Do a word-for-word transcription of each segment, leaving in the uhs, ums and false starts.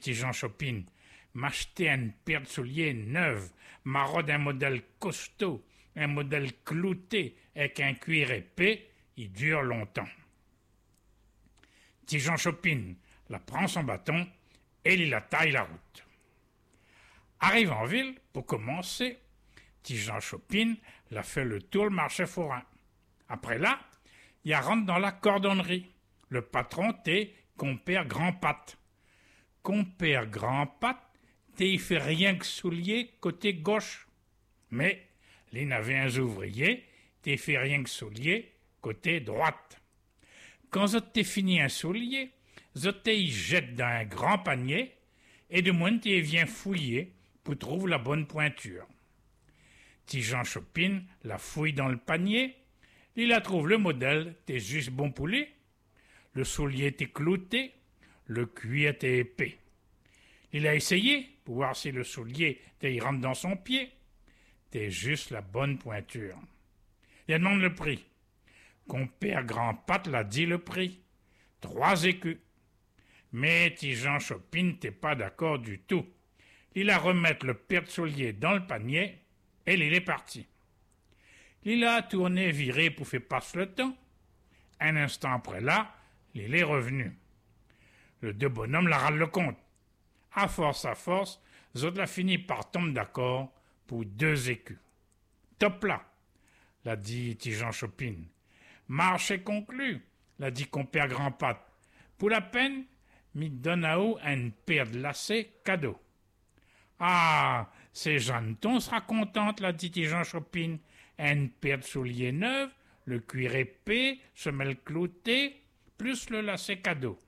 petit Jean Chopin, m'acheter une paire de souliers neuve, marron d'un modèle costaud, un modèle clouté avec un cuir épais, il dure longtemps. Petit Jean Chopin la prend son bâton et il la taille la route. Arrive en ville, pour commencer, petit Jean Chopin l'a fait le tour le marché forain. Après là, il rentre dans la cordonnerie. Le patron t'es compère Grand-Patte. Compère Grand-Patte, t'es il fait rien que soulier côté gauche. Mais, il n'avait un ouvrier, t'es fait rien que soulier côté droite. Quand vous t'es fini un soulier, vous t'es jette dans un grand panier et de moins t'es vient fouiller pour trouver la bonne pointure. Petit Jean Chopin la fouille dans le panier, il la trouve le modèle, t'es juste bon poulet, le soulier t'est clouté, le cuir t'est épais. Il a essayé pour voir si le soulier t'es rentre dans son pied, t'es juste la bonne pointure. Il demande le prix. Compère Grand-Patte l'a dit le prix, trois écus. Mais petit Jean Chopin t'es pas d'accord du tout. Il a remettre le paire de souliers dans le panier et il est parti. Il a tourné, viré pour faire passer le temps. Un instant après là, il est revenu. Le deux bonhommes la râle le compte. À force, à force, Zot l'a fini par tomber d'accord pour deux écus. Top là, l'a dit petit Jean Chopin. Marché conclu, l'a dit compère Grand-Patte. Pour la peine, m'y donne à vous une paire de lacets cadeau. Ah, c'est Jeanneton sera contente, l'a dit Jean Chopin. Une paire de souliers neuve, le cuir épais, semelle cloutée, plus le lacet cadeau.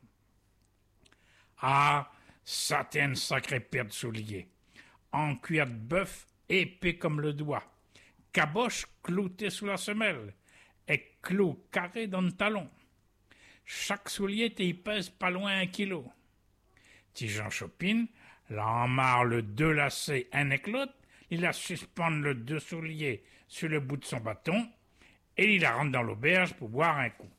Ah, ça t'est une sacrée paire de souliers. En cuir de bœuf, épais comme le doigt. Caboche cloutée sous la semelle, et clou carré dans le talon. Chaque soulier t'y pèse pas loin un kilo. Petit Jean Chopin, là en marre le deux lacets un avec l'autre, il la suspend le deux souliers sur le bout de son bâton et il la rentre dans l'auberge pour boire un coup.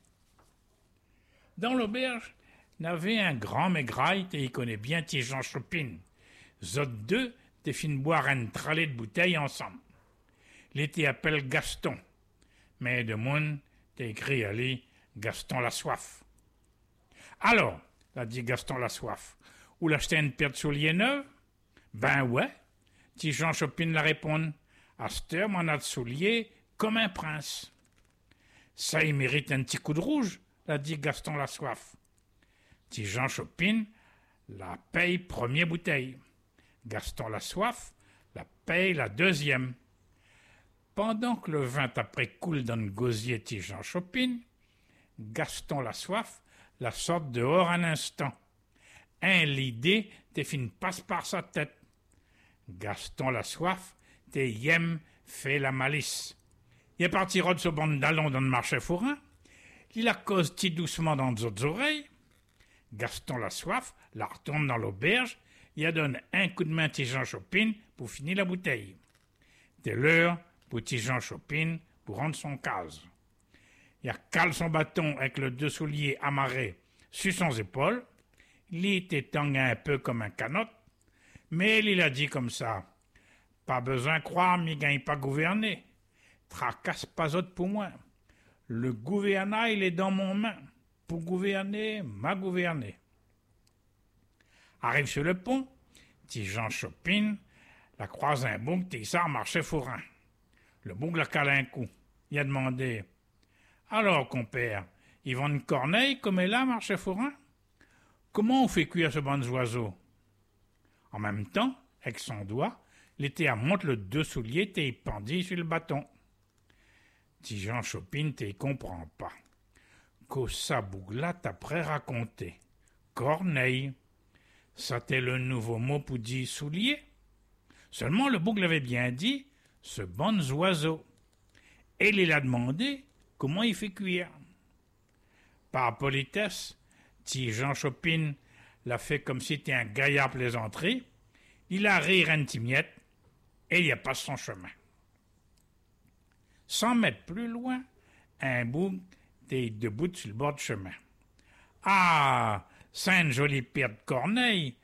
Dans l'auberge, il y avait un grand maigraille et il connaît bien petit Jean Chopin. Zot deux t'es fin boire une tralée de bouteilles ensemble. Il était appelé Gaston, mais de monde t'es écrit à lui Gaston la soif. Alors, l'a dit Gaston la soif, ou l'acheter une paire de souliers neuve? Ben ouais, petit Jean Chopin la répond. À cette heure, m'en a de souliers comme un prince. Ça, il mérite un petit coup de rouge, l'a dit Gaston la soif. Petit Jean Chopin la paye première bouteille. Gaston la soif la paye la deuxième. Pendant que le vin après coule dans le gosier petit Jean Chopin, Gaston la soif la sort dehors un instant. Un l'idée t'es fin passe par sa tête. Gaston la soif t'es yem fait la malice. Il est parti rôde ce bande d'allons dans le marché forain. Il la cause petit doucement dans d'autres oreilles. Gaston la soif la retourne dans l'auberge. Il a donne un coup de main à petit Jean Chopin pour finir la bouteille. C'est l'heure pour petit Jean Chopin pour rendre son case. Il a cale son bâton avec le deux souliers amarrés sur son épaule. Il était tangué un peu comme un canotte, mais il a dit comme ça. Pas besoin de croire, m'y gagne pas gouverner. Tracasse pas autre pour moi. Le gouvernail, il est dans mon main. Pour gouverner, m'a gouverné. Arrive sur le pont, petit Jean Chopin la croise un boug tissard marché forain. Le boug la cale un coup. Il a demandé « Alors, compère, ils vendent une corneille comme elle a, marché forain? Comment on fait cuire ce bon oiseau? » En même temps, avec son doigt, il était à monter le deux souliers t'es pendu sur le bâton. Petit Jean Chopin t'y comprend pas. Qu'au ça bougla t'après raconté. Corneille. Ça t'est le nouveau mot pour dire soulier. Seulement le bouc l'avait bien dit, ce bon oiseau. Et il a demandé comment il fait cuire. Par politesse, petit Jean Chopin l'a fait comme si c'était un gaillard plaisanterie. Il a rire un petit miette et il a passé son chemin. Cent mètres plus loin, un bouc était debout sur le bord du chemin. Ah, c'est une jolie paire de corneilles,